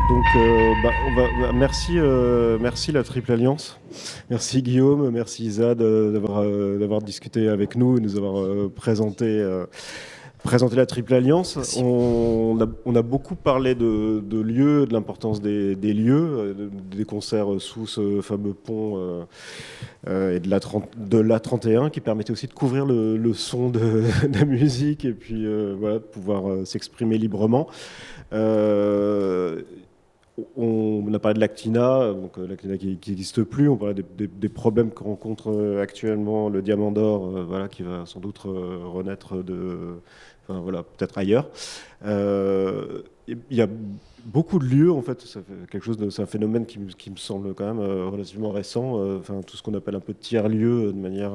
Merci la Triple Alliance. Merci Guillaume, merci Isa d'avoir discuté avec nous et nous avoir présenté la Triple Alliance. On a beaucoup parlé de lieux, de l'importance des lieux, des concerts sous ce fameux pont et de l'A31 qui permettait aussi de couvrir le son de la musique et puis de pouvoir s'exprimer librement. On a parlé de l'Actina, donc l'Actina qui n'existe plus. On parlait des problèmes que rencontre actuellement le Diamant d'Or, qui va sans doute renaître peut-être ailleurs. Il y a beaucoup de lieux, en fait, c'est un phénomène qui me semble quand même relativement récent. Tout ce qu'on appelle un peu tiers-lieux de manière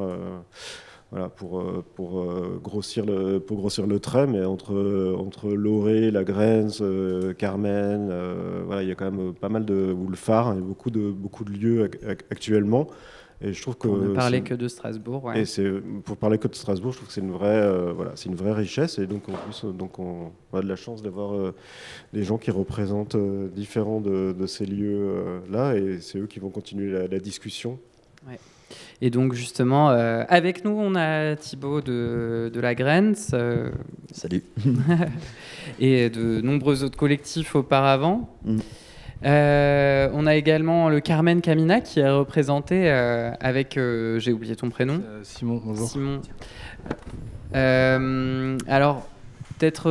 pour grossir le trait, mais entre Loré, La Grenze, Carmen, il y a quand même pas mal ou le Phare, et beaucoup de lieux actuellement. Et je trouve pour ne parler que de Strasbourg. Ouais. Et pour parler que de Strasbourg, je trouve que c'est une vraie richesse. Et donc en plus, on a de la chance d'avoir des gens qui représentent différents de ces lieux-là, et c'est eux qui vont continuer la discussion. Ouais. Et donc justement, avec nous, on a Thibaut de La Grenze. Salut. Et de nombreux autres collectifs auparavant. On a également le Carmen Camina qui est représenté avec, j'ai oublié ton prénom. Simon, bonjour. Simon. Alors, peut-être...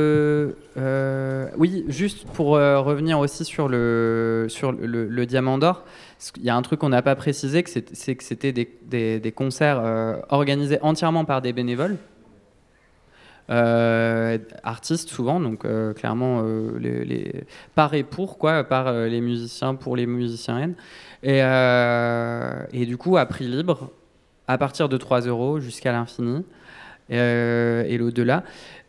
oui, juste pour revenir aussi sur le Diamant d'Or, il y a un truc qu'on n'a pas précisé, c'est que c'était des concerts organisés entièrement par des bénévoles. Artistes souvent, donc clairement par et pour par les musiciens, pour les musiciennes, et du coup à prix libre à partir de 3 € jusqu'à l'infini et l'au-delà.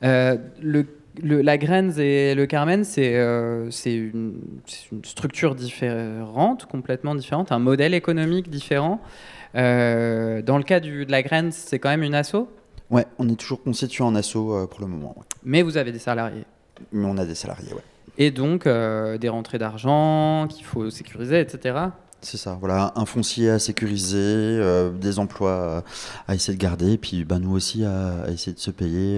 La Grenze et le Carmen, c'est une structure différente, complètement différente, un modèle économique différent. Dans le cas de la Grenze, c'est quand même une asso. Ouais, on est toujours constitué en asso pour le moment. Ouais. Mais vous avez des salariés. Mais on a des salariés, ouais. Et donc des rentrées d'argent qu'il faut sécuriser, etc. C'est ça, voilà, un foncier à sécuriser, des emplois à essayer de garder, et puis nous aussi à essayer de se payer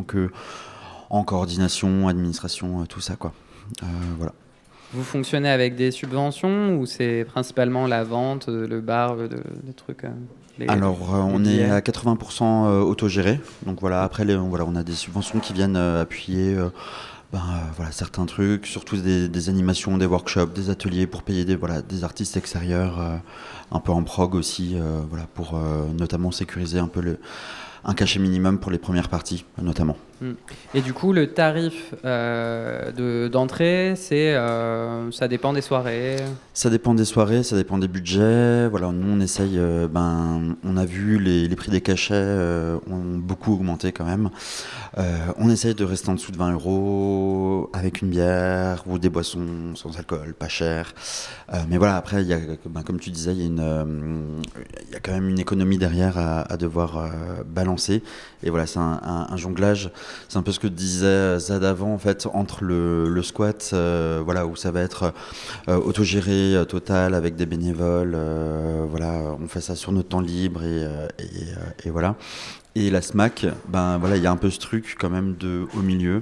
en coordination, administration, tout ça, quoi. Voilà. Vous fonctionnez avec des subventions ou c'est principalement la vente, le bar, des trucs Alors, on est à 80% autogéré. Donc voilà, après, on a des subventions qui viennent appuyer certains trucs, surtout des animations, des workshops, des ateliers pour payer des artistes extérieurs, un peu en prog aussi, pour notamment sécuriser un peu un cachet minimum pour les premières parties, notamment. Et du coup, le tarif d'entrée, ça dépend des soirées. Ça dépend des soirées, ça dépend des budgets. Voilà, nous, on essaye. On a vu les prix des cachets ont beaucoup augmenté quand même. On essaye de rester en dessous de 20 € avec une bière ou des boissons sans alcool, pas cher. Mais voilà, après, il y a, comme tu disais, il y a quand même une économie derrière à devoir balancer. Et voilà, c'est un jonglage. C'est un peu ce que disait Zad avant, en fait, entre le squat, où ça va être autogéré total avec des bénévoles. On fait ça sur notre temps libre et voilà. Et la SMAC, il y a un peu ce truc quand même au milieu,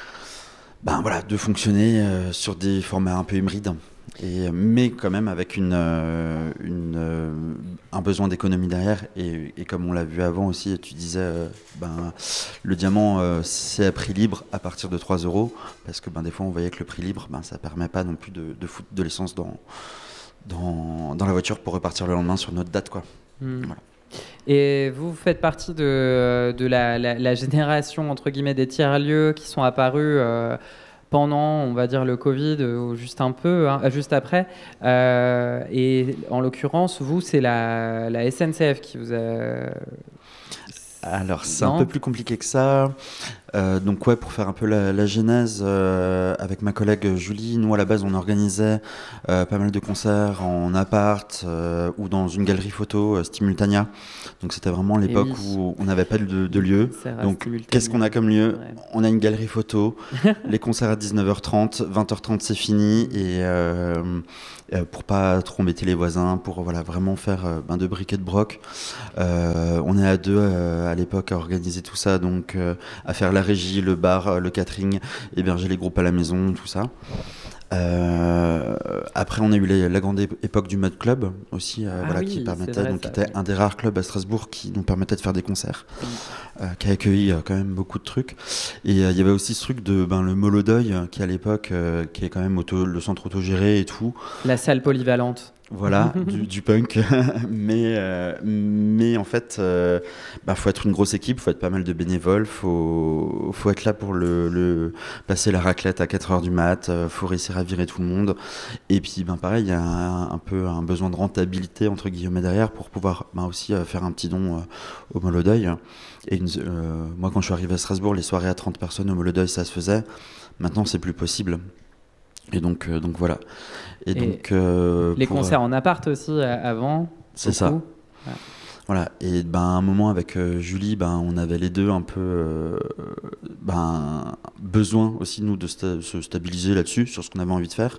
de fonctionner sur des formats un peu hybrides. Mais quand même avec un besoin d'économie derrière et comme on l'a vu avant aussi, tu disais le diamant c'est à prix libre à partir de 3 € parce que des fois on voyait que le prix libre ça permet pas non plus de foutre de l'essence dans la voiture pour repartir le lendemain sur notre date, quoi. Voilà. Et vous faites partie de la génération entre guillemets des tiers-lieux qui sont apparus pendant, on va dire, le Covid, ou juste un peu, juste après. Et en l'occurrence, vous, c'est la SNCF qui vous a... Alors, c'est un peu plus compliqué que ça. Donc ouais, pour faire un peu la genèse, avec ma collègue Julie, nous à la base on organisait pas mal de concerts en appart ou dans une galerie photo Stimultania. Donc c'était vraiment l'époque où on n'avait pas de lieu. Donc qu'est-ce qu'on a comme lieu? On a une galerie photo, les concerts à 19h30, 20h30 c'est fini, et pour pas trop embêter les voisins, pour voilà, vraiment faire de briquet de broc. On est à deux à l'époque à organiser tout ça, donc à faire la régie, le bar, le catering, héberger les groupes à la maison, tout ça. Après, on a eu la grande époque du Mud Club aussi, qui permettait, vrai, donc qui était un des rares clubs à Strasbourg qui nous permettait de faire des concerts, qui a accueilli quand même beaucoup de trucs. Et il y avait aussi ce truc de le Molodeuil, qui à l'époque, qui est quand même le centre autogéré et tout. La salle polyvalente. Voilà, du punk, mais en fait, faut être une grosse équipe, faut être pas mal de bénévoles, faut être là pour passer la raclette à 4h du mat, faut réussir à virer tout le monde, et puis pareil, il y a un peu un besoin de rentabilité entre guillemets derrière pour pouvoir aussi faire un petit don au Molodeuil. Et moi quand je suis arrivé à Strasbourg, les soirées à 30 personnes au Molodeuil ça se faisait, maintenant c'est plus possible. Et donc voilà. Et donc les concerts en appart aussi avant. C'est ça. Ouais. Voilà. Et à un moment avec Julie, on avait les deux un peu besoin aussi nous de se stabiliser là-dessus sur ce qu'on avait envie de faire,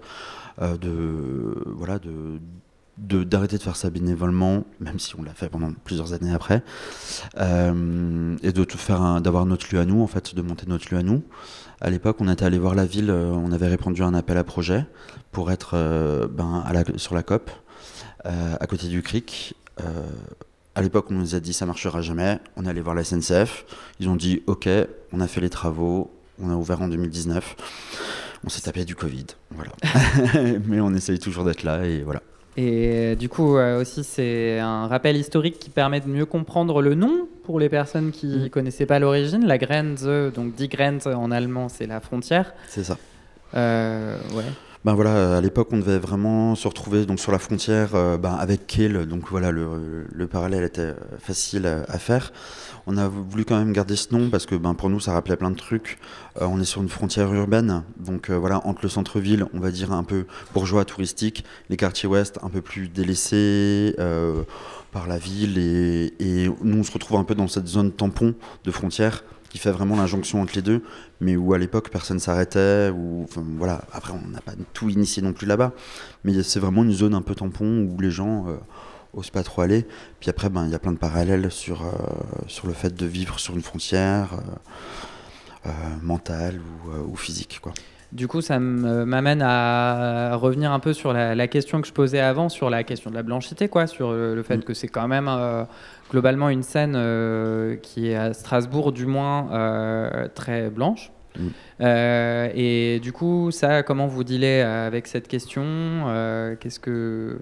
d'arrêter de faire ça bénévolement, même si on l'a fait pendant plusieurs années après, et d'avoir notre lieu à nous, en fait, de monter notre lieu à nous. À l'époque, on était allé voir la ville, on avait répondu à un appel à projet pour être sur la COP, à côté du Cric. À l'époque, on nous a dit ça marchera jamais. On est allé voir la SNCF, ils ont dit ok, on a fait les travaux, on a ouvert en 2019. On s'est tapé du Covid, voilà. Mais on essaye toujours d'être là et voilà. Et du coup, aussi, c'est un rappel historique qui permet de mieux comprendre le nom pour les personnes qui ne connaissaient pas l'origine. La Grenze, donc Die Grenze en allemand, c'est la frontière. C'est ça. Ouais. À l'époque, on devait vraiment se retrouver donc, sur la frontière avec Kehl. Donc voilà, le parallèle était facile à faire. On a voulu quand même garder ce nom parce que pour nous, ça rappelait plein de trucs. On est sur une frontière urbaine, donc entre le centre-ville, on va dire un peu bourgeois, touristique, les quartiers ouest un peu plus délaissés par la ville. Et nous, on se retrouve un peu dans cette zone tampon de frontière qui fait vraiment l'injonction entre les deux, mais où à l'époque personne s'arrêtait, après on n'a pas tout initié non plus là-bas, mais c'est vraiment une zone un peu tampon où les gens osent pas trop aller. Puis après il y a plein de parallèles sur le fait de vivre sur une frontière mentale ou physique, quoi. Du coup, ça m'amène à revenir un peu sur la question que je posais avant, sur la question de la blanchité, quoi, sur le fait que c'est quand même globalement une scène qui est à Strasbourg, du moins, très blanche. Et du coup, ça, comment vous dealez avec cette question? Qu'est-ce que...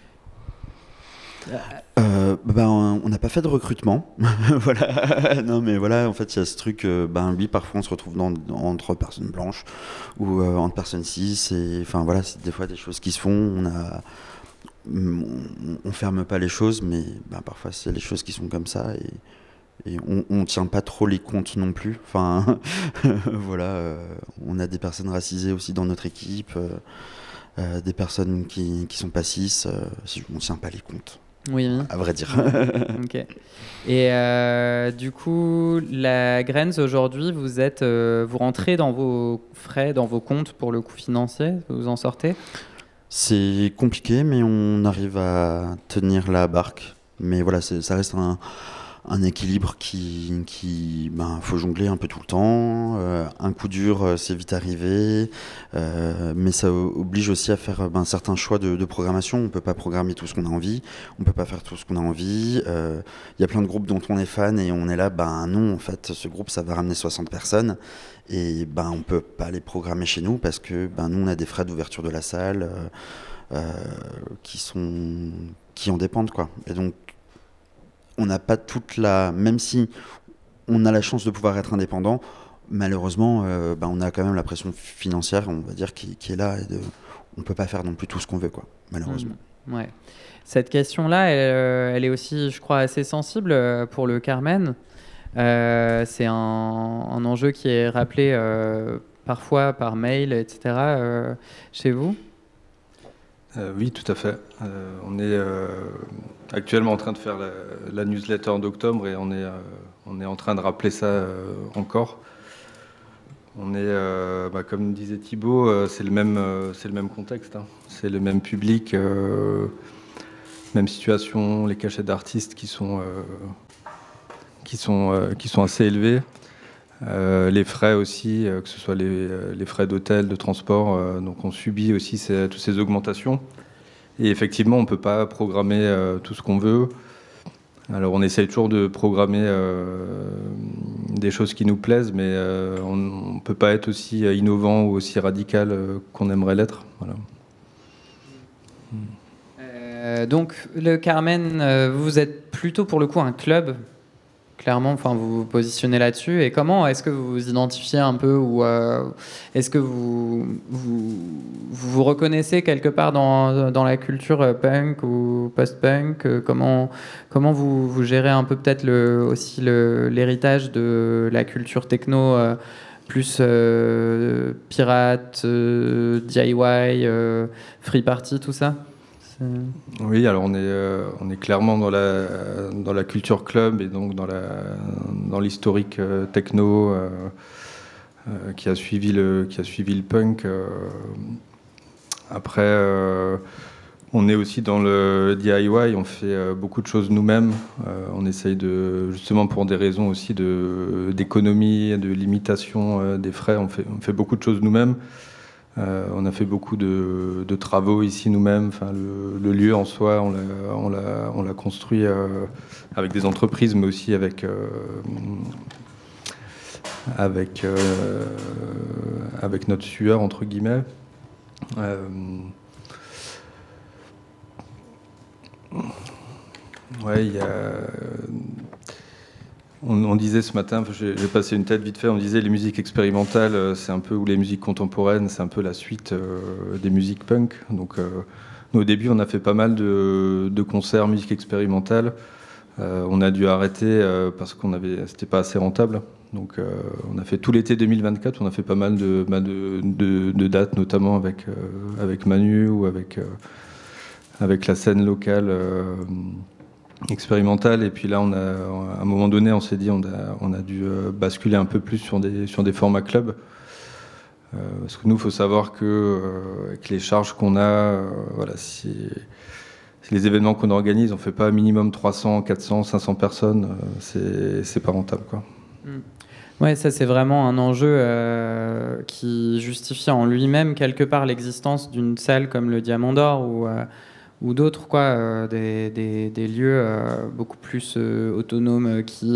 on n'a pas fait de recrutement. Voilà. Non, mais voilà, en fait, il y a ce truc. Oui, parfois, on se retrouve entre personnes blanches ou entre personnes cis. Et enfin, voilà, c'est des fois des choses qui se font. On ferme pas les choses, mais parfois, c'est les choses qui sont comme ça. Et on tient pas trop les comptes non plus. Enfin, voilà, on a des personnes racisées aussi dans notre équipe, des personnes qui sont pas cis. On tient pas les comptes. Oui, à vrai dire. Ok. Et du coup, la Grenze aujourd'hui, vous rentrez dans vos frais, dans vos comptes pour le coût financier, vous en sortez? C'est compliqué, mais on arrive à tenir la barque. Mais voilà, ça reste un équilibre qui faut jongler un peu tout le temps. Un coup dur, c'est vite arrivé, mais ça oblige aussi à faire un certain choix de programmation. On peut pas programmer tout ce qu'on a envie, on peut pas faire tout ce qu'on a envie. Y a plein de groupes dont on est fan et on est là, non, en fait, ce groupe, ça va ramener 60 personnes et on peut pas les programmer chez nous parce que nous, on a des frais d'ouverture de la salle qui en dépendent, quoi. Et donc, on n'a pas même si on a la chance de pouvoir être indépendant, malheureusement, on a quand même la pression financière, on va dire, qui est là, et on peut pas faire non plus tout ce qu'on veut, quoi, malheureusement. Ouais. Cette question-là, elle est aussi, je crois, assez sensible pour le Carmen. C'est un enjeu qui est rappelé parfois par mail, etc. Chez vous? Oui, tout à fait. On est actuellement en train de faire la newsletter d'octobre et on est en train de rappeler ça encore. On est, comme disait Thibaut, c'est le même contexte, hein. C'est le même public, même situation, les cachets d'artistes qui sont assez élevés. Les frais aussi, que ce soit les frais d'hôtel, de transport, donc on subit aussi toutes ces augmentations. Et effectivement, on ne peut pas programmer tout ce qu'on veut. Alors on essaye toujours de programmer des choses qui nous plaisent, mais on ne peut pas être aussi innovant ou aussi radical qu'on aimerait l'être. Voilà. Donc le Carmen, vous êtes plutôt pour le coup un club, clairement, enfin vous vous positionnez là-dessus. Et comment est-ce que vous vous identifiez un peu, ou est-ce que vous reconnaissez quelque part dans la culture punk ou post-punk? Comment vous gérez un peu peut-être aussi l'héritage de la culture techno plus pirate, DIY, free party, tout ça? Oui, alors on est clairement dans la culture club et donc dans l'historique techno qui a suivi le punk. Après, on est aussi dans le DIY, on fait beaucoup de choses nous-mêmes. On essaye justement pour des raisons aussi d'économie, de limitation des frais, on fait beaucoup de choses nous-mêmes. On a fait beaucoup de travaux ici nous-mêmes. Enfin, le lieu en soi, on l'a construit avec des entreprises, mais aussi avec notre sueur, entre guillemets. Ouais, on disait ce matin, j'ai passé une tête vite fait, on disait les musiques expérimentales, c'est un peu, ou les musiques contemporaines, c'est un peu la suite des musiques punk. Donc, nous, au début, on a fait pas mal de concerts musique expérimentale. On a dû arrêter parce c'était pas assez rentable. Donc, on a fait tout l'été 2024, on a fait pas mal de dates, notamment avec Manu ou avec la scène locale. Expérimental, et puis là à un moment donné on s'est dit on a dû basculer un peu plus sur des formats club, parce que nous il faut savoir que avec les charges qu'on a, voilà, si les événements qu'on organise, on fait pas minimum 300, 400, 500 personnes, c'est pas rentable, quoi. Ouais, ça c'est vraiment un enjeu qui justifie en lui-même quelque part l'existence d'une salle comme le Diamant d'Or ou d'autres, quoi, des lieux beaucoup plus autonomes qui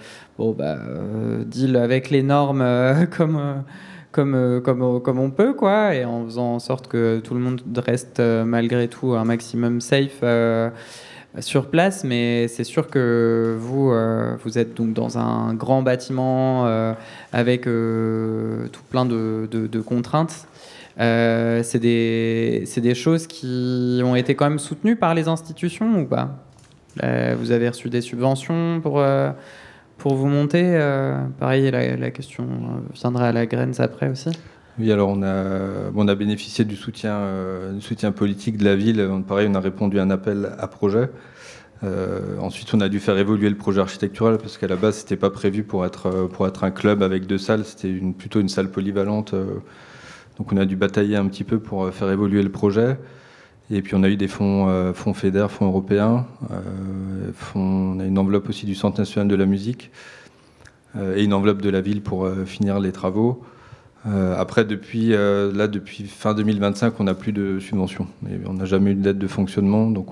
deal avec les normes comme on peut, quoi, et en faisant en sorte que tout le monde reste malgré tout un maximum safe sur place. Mais c'est sûr que vous êtes donc dans un grand bâtiment avec tout plein de contraintes. C'est des choses qui ont été quand même soutenues par les institutions ou pas? Vous avez reçu des subventions pour vous monter? Pareil, la question viendra à la Graines après aussi. Oui, alors on a bénéficié du soutien politique de la ville. Pareil, on a répondu à un appel à projet. Ensuite, on a dû faire évoluer le projet architectural parce qu'à la base, c'était pas prévu pour être un club avec 2 salles. C'était plutôt une salle polyvalente. Donc on a dû batailler un petit peu pour faire évoluer le projet. Et puis on a eu des fonds FEDER, fonds européens. On a une enveloppe aussi du Centre national de la musique et une enveloppe de la ville pour finir les travaux. Après, depuis fin 2025, on n'a plus de subventions. On n'a jamais eu d'aide de fonctionnement. Donc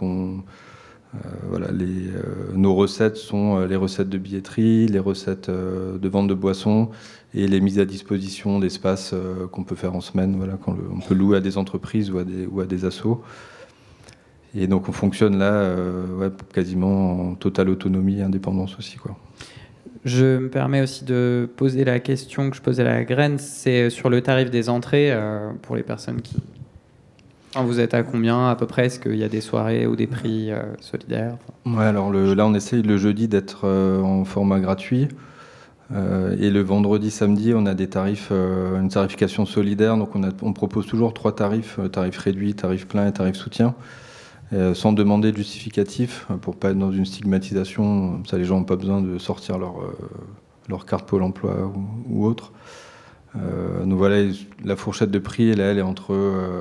nos recettes sont les recettes de billetterie, les recettes de vente de boissons et les mises à disposition d'espaces qu'on peut faire en semaine, voilà, quand on peut louer à des entreprises ou à des assos. Et donc on fonctionne là quasiment en totale autonomie et indépendance aussi, quoi. Je me permets aussi de poser la question que je posais à la Graine, c'est sur le tarif des entrées pour les personnes qui... Enfin, vous êtes à combien à peu près? Est-ce qu'il y a des soirées ou des prix solidaires? Ouais, alors là on essaye le jeudi d'être en format gratuit. Et le vendredi, samedi, on a des tarifs, une tarification solidaire. Donc on propose toujours 3 tarifs, tarif réduit, tarif plein et tarif soutien, sans demander de justificatif, pour pas être dans une stigmatisation. Ça, les gens n'ont pas besoin de sortir leur carte Pôle emploi ou autre. Donc voilà, la fourchette de prix, elle est entre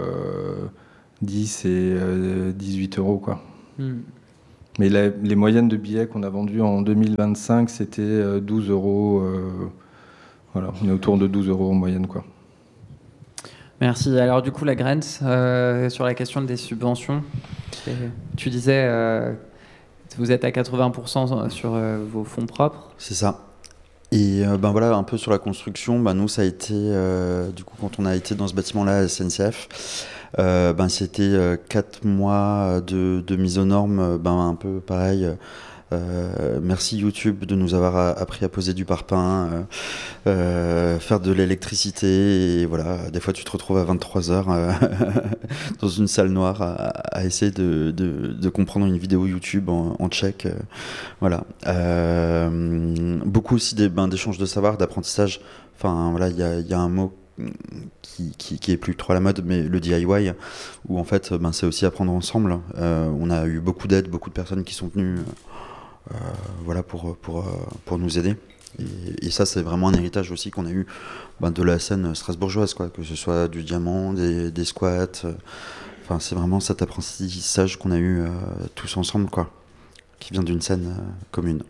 10 et 18 euros, quoi. Mais les moyennes de billets qu'on a vendus en 2025, c'était 12 euros. Voilà, on est autour de 12 euros en moyenne, quoi. Merci. Alors du coup, la Grens, sur la question des subventions, tu disais vous êtes à 80% sur vos fonds propres. C'est ça. Et voilà, un peu sur la construction, nous, ça a été, du coup, quand on a été dans ce bâtiment-là à SNCF, c'était 4 mois de mise aux normes, un peu pareil. Merci YouTube de nous avoir appris à poser du parpaing, faire de l'électricité, et voilà, des fois tu te retrouves à 23h dans une salle noire à essayer de comprendre une vidéo YouTube en tchèque, voilà. Beaucoup aussi d'échanges de savoir, d'apprentissage. Enfin voilà, il y a un mot qui est plus trop à la mode, mais le DIY, où en fait c'est aussi apprendre ensemble. On a eu beaucoup d'aide, beaucoup de personnes qui sont venues voilà, pour nous aider. Et ça, c'est vraiment un héritage aussi qu'on a eu de la scène strasbourgeoise, quoi, que ce soit du diamant, des squats. Enfin, c'est vraiment cet apprentissage qu'on a eu tous ensemble, quoi, qui vient d'une scène commune.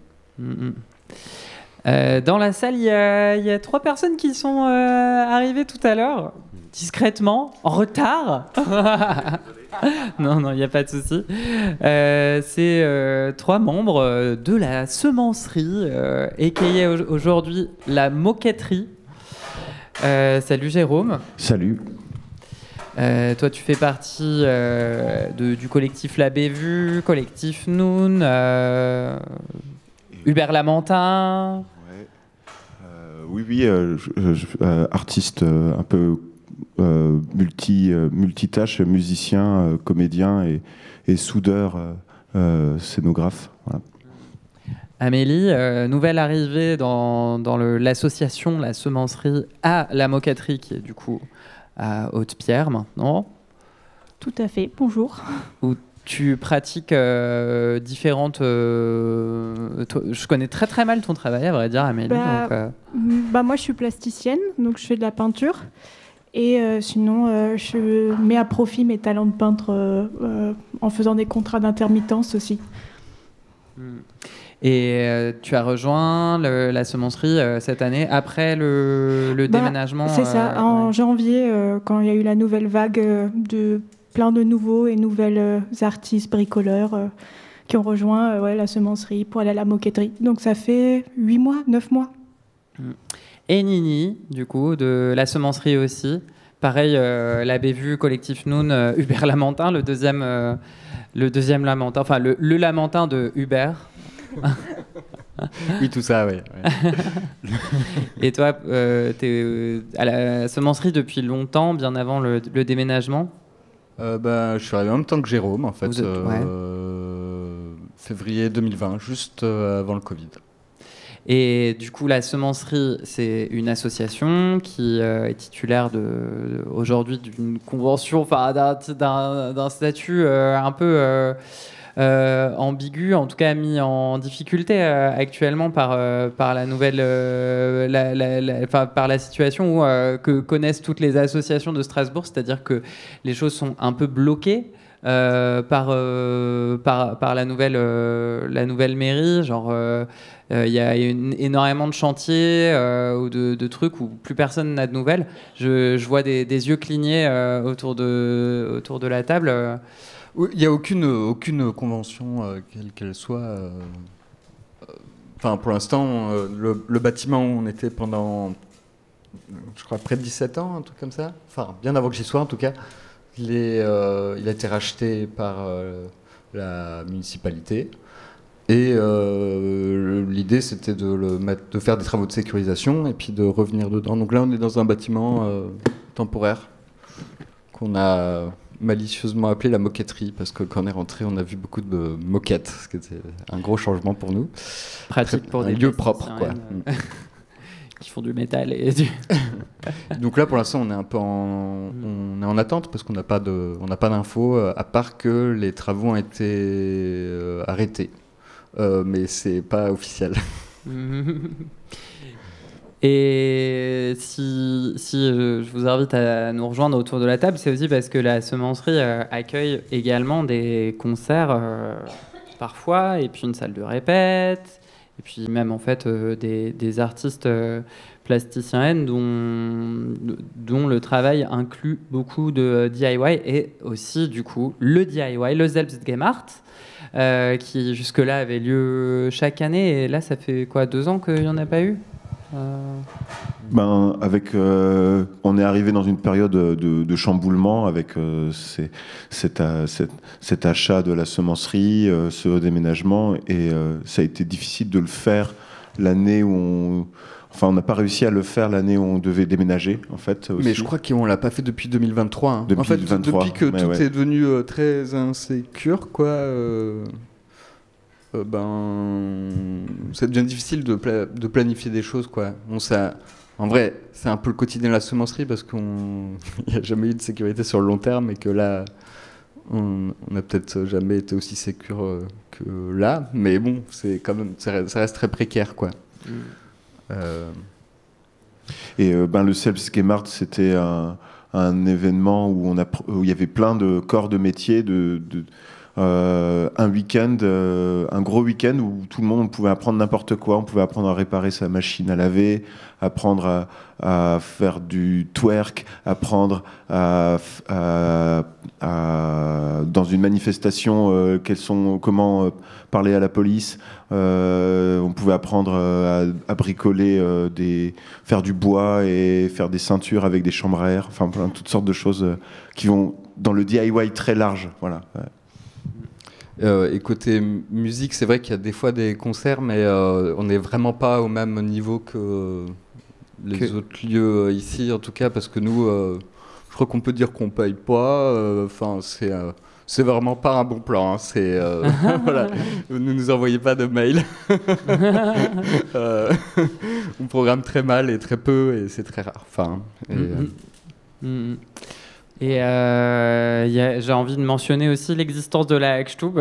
Dans la salle, il y a 3 personnes qui sont arrivées tout à l'heure, discrètement, en retard. Non, il n'y a pas de souci. C'est 3 membres de la semencerie, aka aujourd'hui la moquetterie. Salut Jérôme. Salut. Toi, tu fais partie du collectif La Bévue, collectif Noun, Hubert Lamentin. Oui, artiste un peu multitâche, musicien, comédien et soudeur, scénographe. Voilà. Amélie, nouvelle arrivée dans l'association La Semencerie à la Moquetterie, qui est du coup à Haute-Pierre maintenant. Tout à fait, bonjour. Où tu pratiques différentes... je connais très très mal ton travail, à vrai dire, Amélie. Moi, je suis plasticienne, donc je fais de la peinture. Et sinon, je mets à profit mes talents de peintre en faisant des contrats d'intermittence aussi. Et tu as rejoint la semencerie cette année, après le déménagement. C'est ça, en janvier, quand il y a eu la nouvelle vague de plein de nouveaux et nouvelles artistes bricoleurs qui ont rejoint la semencerie pour aller à la moquetterie. Donc ça fait 8 mois, 9 mois. Et Nini, du coup, de la semencerie aussi. Pareil, la Bévue, collectif Noun, Hubert Lamentin, le deuxième Lamentin, enfin le Lamentin de Hubert. Oui, tout ça, oui. Et toi, t'es à la semencerie depuis longtemps, bien avant le déménagement. Je suis arrivé en même temps que Jérôme, en fait, février 2020, juste avant le Covid. Et du coup, la semencerie, c'est une association qui est titulaire aujourd'hui d'une convention, enfin d'un statut un peu ambigu, en tout cas mis en difficulté actuellement par la nouvelle, par la situation que connaissent toutes les associations de Strasbourg, c'est-à-dire que les choses sont un peu bloquées. Par la nouvelle mairie, genre il y a énormément de chantiers ou de trucs où plus personne n'a de nouvelles. Je vois des yeux cligner autour de la table. Il n'y a aucune convention, quelle qu'elle soit. Pour l'instant, le bâtiment où on était pendant, je crois, près de 17 ans, un truc comme ça. Enfin, bien avant que j'y sois, en tout cas. Il a été racheté par la municipalité et l'idée c'était de faire des travaux de sécurisation et puis de revenir dedans. Donc là on est dans un bâtiment temporaire qu'on a malicieusement appelé la moquetterie parce que quand on est rentré on a vu beaucoup de moquettes, ce qui était un gros changement pour nous. Pratique pour un des lieu propre, quoi. qui font du métal et du... Donc là, pour l'instant, on est un peu on est en attente parce qu'on n'a pas d'infos, à part que les travaux ont été arrêtés. Mais c'est pas officiel. Et si je vous invite à nous rejoindre autour de la table, c'est aussi parce que la semencerie accueille également des concerts parfois, et puis une salle de répète, et puis même en fait des artistes plasticiens dont le travail inclut beaucoup de DIY, et aussi du coup le DIY, le Selbstgemacht, qui jusque-là avait lieu chaque année, et là ça fait quoi, 2 ans qu'il n'y en a pas eu? On est arrivé dans une période de chamboulement avec cet achat de la semencerie, ce déménagement, et ça a été difficile de le faire l'année où on n'a pas réussi à le faire l'année où on devait déménager, en fait. Aussi. Mais je crois qu'on l'a pas fait depuis 2023. Hein. Depuis en fait, 2023, depuis que tout est devenu très insécure, quoi. Ça devient difficile de planifier des choses, quoi. En vrai, c'est un peu le quotidien de la semencerie parce qu'il n'y a jamais eu de sécurité sur le long terme, et que là, on n'a peut-être jamais été aussi sécure que là. Mais bon, c'est quand même, ça reste très précaire, quoi. Et le Selbstgemacht, c'était un événement où il y avait plein de corps de métier, un week-end, un gros week-end où tout le monde pouvait apprendre n'importe quoi. On pouvait apprendre à réparer sa machine à laver, apprendre à faire du twerk, apprendre dans une manifestation comment parler à la police. On pouvait apprendre à bricoler, faire du bois et faire des ceintures avec des chambres à air. Enfin, toutes sortes de choses qui vont dans le DIY très large. Voilà. Ouais. Et côté musique, c'est vrai qu'il y a des fois des concerts, mais on n'est vraiment pas au même niveau que les autres lieux ici, en tout cas, parce que nous, je crois qu'on peut dire qu'on paye pas. Enfin, c'est vraiment pas un bon plan. Hein, voilà, ne nous envoyez pas de mail. On programme très mal et très peu, et c'est très rare. Enfin. Et j'ai envie de mentionner aussi l'existence de la Hackstube.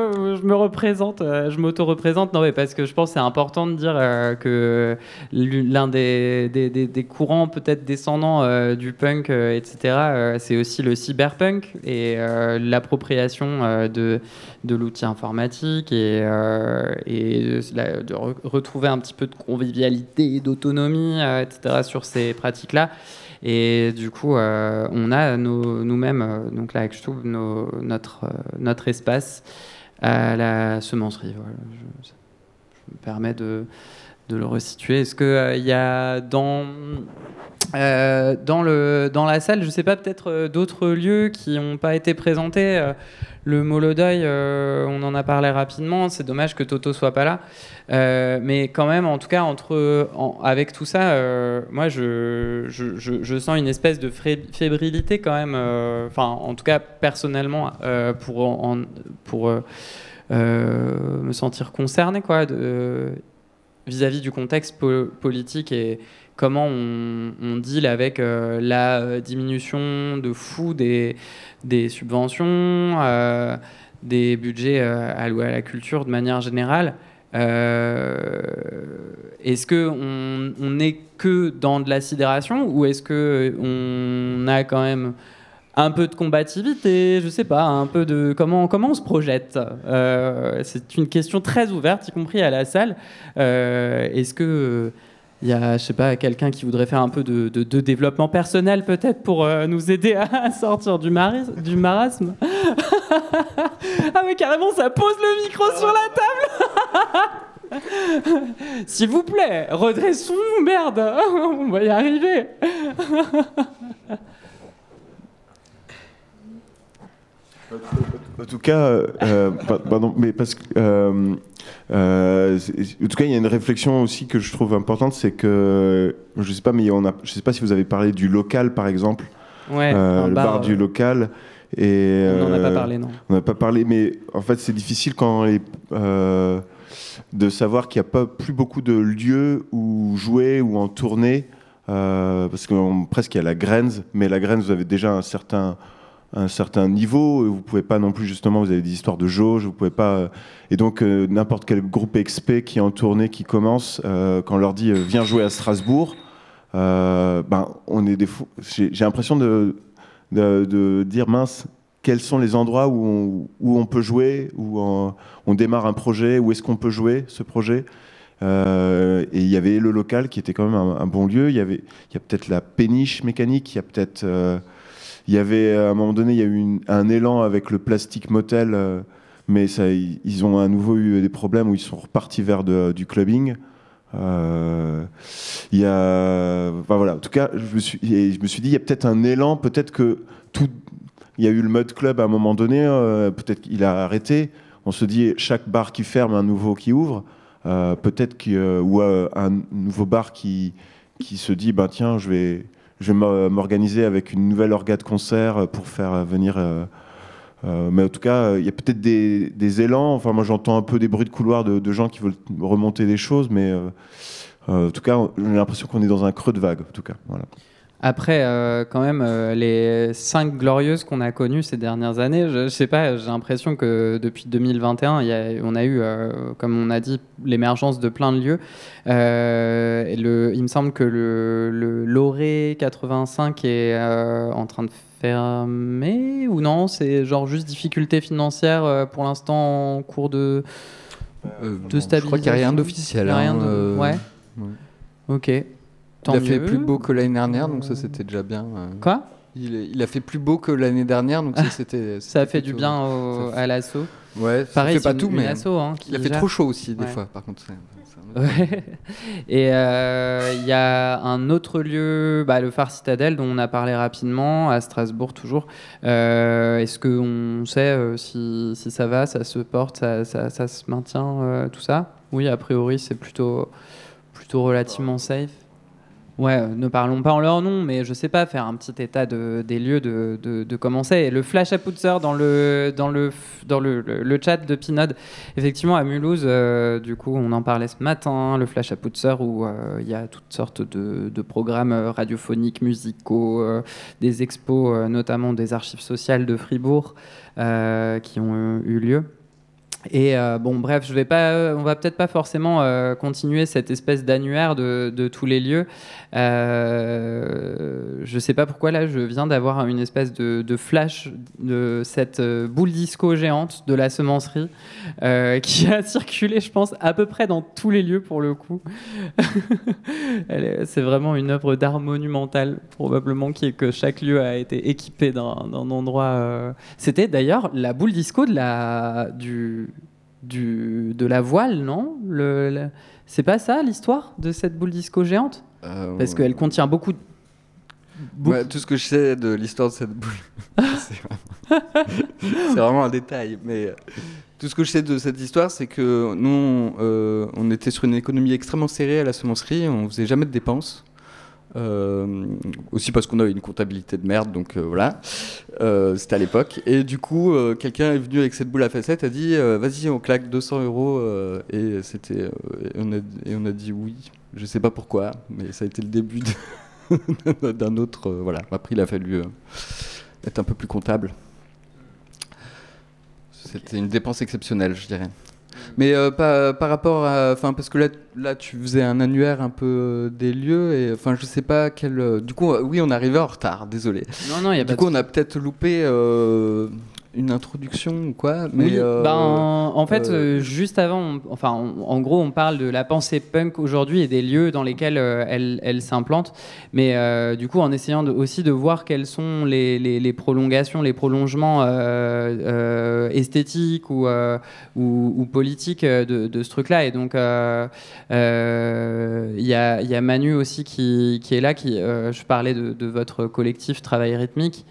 Je m'auto-représente. Non, mais parce que je pense que c'est important de dire que l'un des courants peut-être descendants du punk, etc., c'est aussi le cyberpunk et l'appropriation de l'outil informatique et de retrouver un petit peu de convivialité, d'autonomie, etc., sur ces pratiques-là. Et du coup, on a nous-mêmes, donc la Hackstube, notre espace à la semencerie. Voilà. Je me permets de le resituer. Est-ce qu'il y a dans la salle, je ne sais pas, peut-être d'autres lieux qui n'ont pas été présentés? Le Molodeuil, on en a parlé rapidement. C'est dommage que Toto soit pas là. Mais quand même, en tout cas, avec tout ça, moi, je sens une espèce de fébrilité quand même. Enfin, en tout cas, personnellement, pour me sentir concerné, quoi, vis-à-vis du contexte politique et comment on deal avec la diminution de fou des subventions, des budgets alloués à la culture de manière générale. Est-ce qu'on n'est que dans de la sidération, ou est-ce qu'on a quand même un peu de combativité, je sais pas, un peu de comment on se projette? C'est une question très ouverte, y compris à la salle. Est-ce que il y a, je sais pas, quelqu'un qui voudrait faire un peu de développement personnel peut-être pour nous aider à sortir du marasme? Ah mais carrément, ça pose le micro sur la table. S'il vous plaît, redressons-nous, merde. On va y arriver. En tout cas, pardon, mais parce que, en tout cas, il y a une réflexion aussi que je trouve importante, c'est que, je sais pas, mais je sais pas si vous avez parlé du local, par exemple, ouais, le bar du local. Et, on n'en a pas parlé, non. On n'a pas parlé, mais en fait, c'est difficile quand de savoir qu'il n'y a pas plus beaucoup de lieux où jouer ou en tournée, parce que presque il y a la Grenze, mais la Grenze, vous avez déjà un certain niveau, et vous pouvez pas non plus, justement, vous avez des histoires de jauge, vous pouvez pas, et donc n'importe quel groupe expé qui est en tournée, qui commence, quand on leur dit viens jouer à Strasbourg, on est j'ai l'impression de dire mince, quels sont les endroits où on peut jouer, où on démarre un projet, où est-ce qu'on peut jouer ce projet. Et il y avait le local qui était quand même un bon lieu. Il y a peut-être la péniche mécanique, il y avait à un moment donné, il y a eu un élan avec le Plastic Motel, mais ils ont à nouveau eu des problèmes où ils sont repartis vers du clubbing. Voilà. En tout cas, je me suis dit, il y a peut-être un élan, peut-être que il y a eu le Mud Club à un moment donné, peut-être qu'il a arrêté. On se dit, chaque bar qui ferme, un nouveau qui ouvre. Peut-être ou un nouveau bar qui se dit, tiens, je vais m'organiser avec une nouvelle orga de concert pour faire venir. Mais en tout cas, il y a peut-être des élans. Enfin, moi, j'entends un peu des bruits de couloir de gens qui veulent remonter des choses, mais en tout cas, j'ai l'impression qu'on est dans un creux de vague. En tout cas, voilà. Après, quand même, les 5 glorieuses qu'on a connues ces dernières années, je sais pas, j'ai l'impression que depuis 2021, on a eu, comme on a dit, l'émergence de plein de lieux. Il me semble que le Loré 85 est en train de fermer, ou non, c'est genre juste difficulté financière pour l'instant en cours de stabilisation. Je crois qu'il n'y a rien d'officiel. Ouais. Ok. Tant il a fait mieux. plus beau que l'année dernière, donc ça c'était déjà bien. Quoi ? Il a fait plus beau que l'année dernière, donc ça c'était. Ça fait du bien à l'asso. Ouais, pareil, ça fait pas tout, mais asso, hein, il a fait trop chaud aussi des fois. Par contre, Et il y a un autre lieu, le Phare Citadelle, dont on a parlé rapidement, à Strasbourg toujours. Est-ce qu'on sait si ça va, ça se porte, ça se maintient, tout ça ? Oui, a priori, c'est plutôt relativement safe. Ouais, ne parlons pas en leur nom, mais je sais pas, faire un petit état des lieux de comment c'est. Et le flash à Putzer dans le chat de Pinode, effectivement à Mulhouse, du coup on en parlait ce matin, le flash à Putzer où il y a toutes sortes de programmes radiophoniques, musicaux, des expos, notamment des archives sociales de Fribourg qui ont eu lieu. Et bref, on va peut-être pas forcément continuer cette espèce d'annuaire de tous les lieux. Je sais pas pourquoi là, je viens d'avoir une espèce de flash de cette boule disco géante de la semencerie qui a circulé, je pense, à peu près dans tous les lieux pour le coup. C'est vraiment une œuvre d'art monumentale, probablement, que chaque lieu a été équipé d'un endroit. C'était d'ailleurs la boule disco de la voile, non ? C'est pas ça l'histoire de cette boule disco géante ? Parce qu'elle contient beaucoup. Ouais, tout ce que je sais de l'histoire de cette boule, c'est vraiment un détail. Mais tout ce que je sais de cette histoire, c'est que nous, on était sur une économie extrêmement serrée à la semencerie. On faisait jamais de dépenses. Aussi parce qu'on avait une comptabilité de merde, donc voilà, c'était à l'époque. Et du coup, quelqu'un est venu avec cette boule à facettes, a dit vas-y, on claque 200 € et on a dit oui. Je sais pas pourquoi, mais ça a été le début d'un autre. Voilà. Après, il a fallu être un peu plus comptable. C'était une dépense exceptionnelle, je dirais. Mais par rapport à, parce que là tu faisais un annuaire un peu des lieux et je sais pas quel. Du coup, oui, on est arrivé en retard. Désolé. Non, il y a pas. Du coup, on a peut-être loupé une introduction ou quoi. Mais oui, en fait, juste avant, en gros, on parle de la pensée punk aujourd'hui et des lieux dans lesquels elle s'implante. Mais du coup, en essayant aussi de voir quels sont les prolongations, les prolongements esthétiques ou politiques de ce truc-là. Et donc, il y a Manu aussi qui est là. Je parlais de votre collectif Travail Rythmique.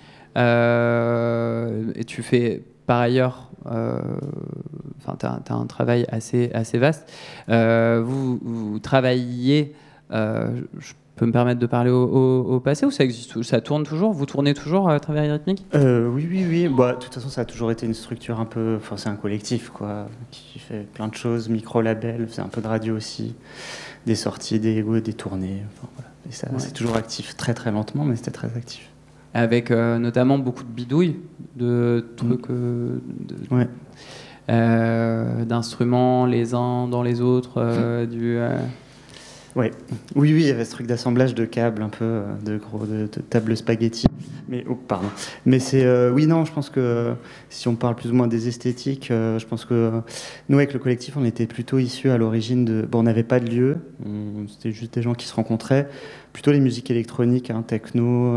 Et tu fais par ailleurs, t'as un travail assez vaste. Vous travaillez, je peux me permettre de parler au passé, ou ça existe, ça tourne toujours? Vous tournez toujours à travers Eurythmique? Oui. Bah, de toute façon, ça a toujours été une structure un peu... Enfin, c'est un collectif, quoi, qui fait plein de choses, micro-label, c'est un peu de radio aussi, des sorties, des tournées, enfin, voilà. Et ça, c'est toujours actif, très très lentement, mais c'était très actif. Avec notamment beaucoup de bidouilles, de trucs... Ouais. D'instruments les uns dans les autres, Ouais. Oui, il y avait ce truc d'assemblage de câbles un peu, de table spaghetti. Mais, pardon. Mais c'est... oui, non, je pense que si on parle plus ou moins des esthétiques, je pense que nous, avec le collectif, on était plutôt issus à l'origine de... Bon, on n'avait pas de lieu, c'était juste des gens qui se rencontraient. Plutôt les musiques électroniques, techno,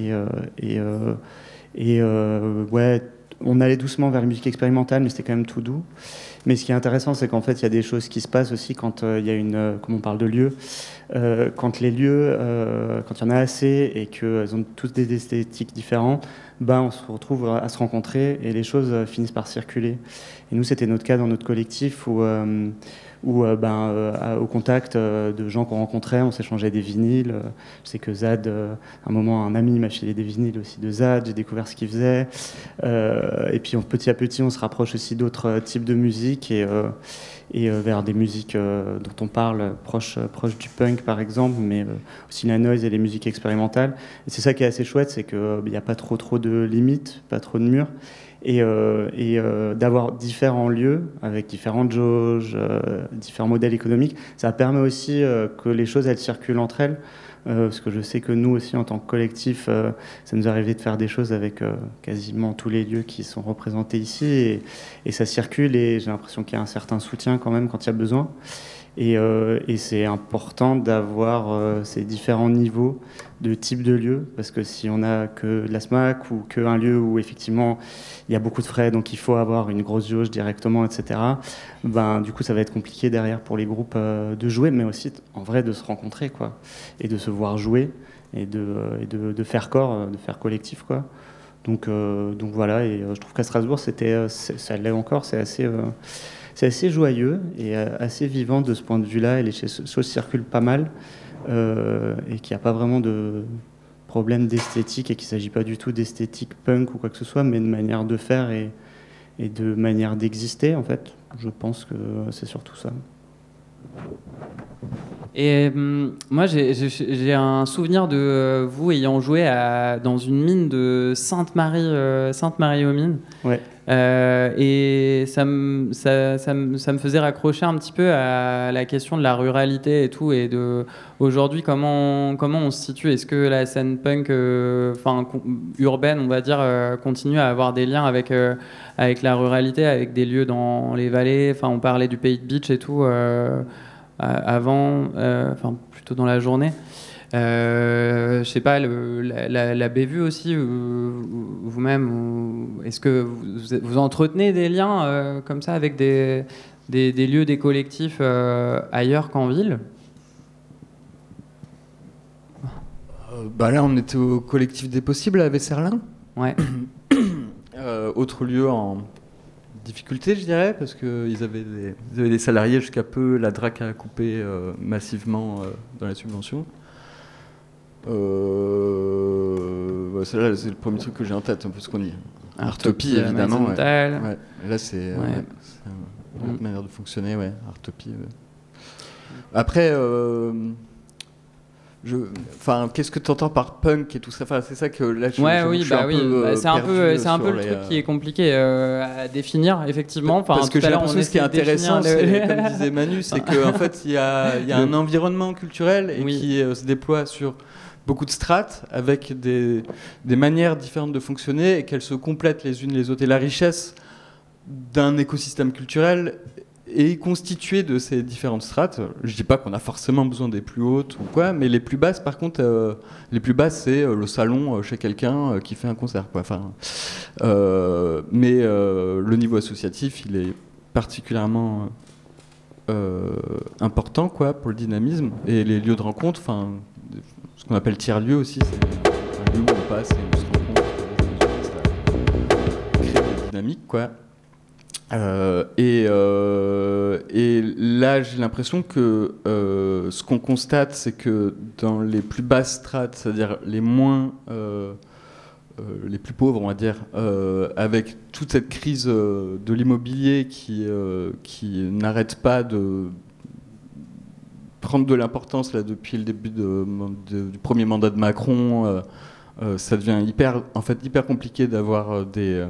ouais, on allait doucement vers la musique expérimentale, mais c'était quand même tout doux. Mais ce qui est intéressant, c'est qu'en fait, il y a des choses qui se passent aussi quand il y a une... comme on parle de lieux, quand les lieux, quand il y en a assez et qu'ils ont tous des esthétiques différents, on se retrouve à se rencontrer et les choses finissent par circuler. Et nous, c'était notre cas dans notre collectif où au contact de gens qu'on rencontrait, on s'échangeait des vinyles. Je sais que Zad, à un moment, un ami m'a filé des vinyles aussi de Zad, j'ai découvert ce qu'il faisait. Et puis petit à petit, on se rapproche aussi d'autres types de musique et vers des musiques dont on parle, proches du punk par exemple, mais aussi la noise et les musiques expérimentales. Et c'est ça qui est assez chouette, c'est qu'il n'y a pas trop de limites, pas trop de murs. Et d'avoir différents lieux avec différentes jauges, différents modèles économiques, ça permet aussi que les choses elles circulent entre elles. Parce que je sais que nous aussi en tant que collectif, ça nous arrivait de faire des choses avec quasiment tous les lieux qui sont représentés ici et ça circule et j'ai l'impression qu'il y a un certain soutien quand même quand il y a besoin. Et c'est important d'avoir ces différents niveaux de type de lieu, parce que si on a que de la SMAC ou qu'un lieu où effectivement il y a beaucoup de frais, donc il faut avoir une grosse jauge directement, etc., du coup ça va être compliqué derrière pour les groupes de jouer, mais aussi en vrai de se rencontrer, quoi, et de se voir jouer, et de faire corps, de faire collectif, quoi. Donc voilà, et je trouve qu'à Strasbourg, ça l'est encore, c'est assez joyeux et assez vivant de ce point de vue-là, et les choses circulent pas mal, et qu'il n'y a pas vraiment de problème d'esthétique, et qu'il ne s'agit pas du tout d'esthétique punk ou quoi que ce soit, mais de manière de faire et de manière d'exister, en fait. Je pense que c'est surtout ça. Et moi, j'ai un souvenir de vous ayant joué dans une mine de Sainte-Marie-aux-Mines. Ouais. Et ça me faisait raccrocher un petit peu à la question de la ruralité et tout, et de aujourd'hui comment on se situe. Est-ce que la scène punk, urbaine, on va dire, continue à avoir des liens avec la ruralité, avec des lieux dans les vallées. On parlait du Pays de Beach et tout avant, plutôt dans la journée. Je sais pas, la bévue aussi, vous-même, est-ce que vous entretenez des liens comme ça avec des lieux, des collectifs ailleurs qu'en ville? Là, on était au collectif des possibles à Vesserlin. Ouais. Autre lieu en difficulté, je dirais, parce qu'ils avaient des salariés jusqu'à peu. La DRAC a coupé massivement dans la subvention. Celle-là, c'est le premier truc que j'ai en tête, un peu ce qu'on dit. Artopie, évidemment. Ouais. Là, c'est une autre manière de fonctionner, ouais. Artopie. Après, qu'est-ce que tu entends par punk et tout ça? C'est ça que là, je suis un peu le truc qui est compliqué à définir, effectivement. Parce que j'ai l'impression que ce qui est intéressant, c'est, comme disait Manu, c'est qu'en fait, il y a un environnement culturel et qui se déploie sur beaucoup de strates avec des manières différentes de fonctionner et qu'elles se complètent les unes les autres. Et la richesse d'un écosystème culturel est constituée de ces différentes strates. Je dis pas qu'on a forcément besoin des plus hautes ou quoi, mais les plus basses, par contre, c'est le salon chez quelqu'un qui fait un concert, quoi. Mais le niveau associatif, il est particulièrement important, quoi, pour le dynamisme, et les lieux de rencontre, ce qu'on appelle tiers-lieux aussi, c'est un lieu où on passe et on se rencontre, ça crée des dynamiques, quoi. Et là, j'ai l'impression que ce qu'on constate, c'est que dans les plus basses strates, c'est-à-dire les plus pauvres, on va dire, avec toute cette crise de l'immobilier qui n'arrête pas de prendre de l'importance là depuis le début du premier mandat de Macron, ça devient hyper compliqué d'avoir des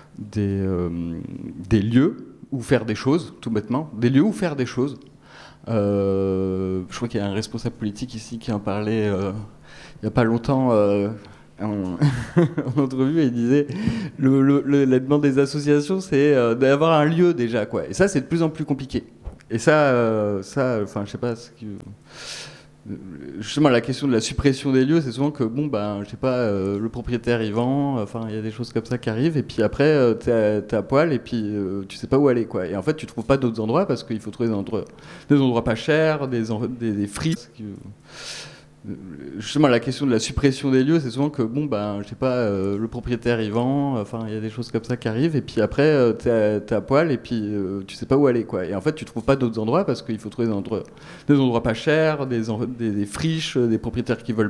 lieux où faire des choses, tout bêtement, des lieux où faire des choses. Je crois qu'il y a un responsable politique ici qui en parlait il n'y a pas longtemps en entrevue, et il disait la demande des associations, c'est d'avoir un lieu déjà, quoi. Et ça, c'est de plus en plus compliqué. Et ça, enfin, je sais pas. Justement, la question de la suppression des lieux, c'est souvent que je sais pas, le propriétaire y vend. Enfin, il y a des choses comme ça qui arrivent. Et puis après, t'es à poil et puis tu sais pas où aller, quoi. Et en fait, tu trouves pas d'autres endroits parce qu'il faut trouver des endroits pas chers, des friches. Justement, la question de la suppression des lieux, c'est souvent que je sais pas, le propriétaire y vend. Enfin, il y a des choses comme ça qui arrivent. Et puis après, t'es à poil et puis tu sais pas où aller, quoi. Et en fait, tu trouves pas d'autres endroits parce qu'il faut trouver des endroits pas chers, des friches, des propriétaires qui veulent